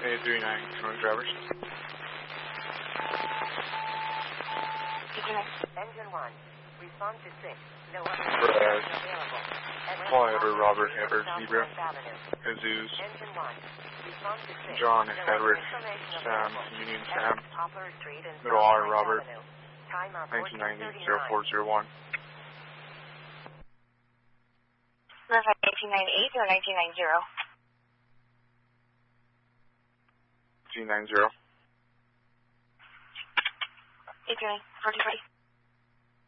839, North drivers. Engine 1, respond to 6, no other Brad, available. Flyover, Robert, Edward, Zebra, Jesus, Engine 1, respond to 6, John, no Edward, information Sam, available. Union Sam, Poplar Street and Middle R, South Robert, Avenue. Time of 1990, 14:39. 0401. Riverside 1898 or 1990? G90. 839, 4040.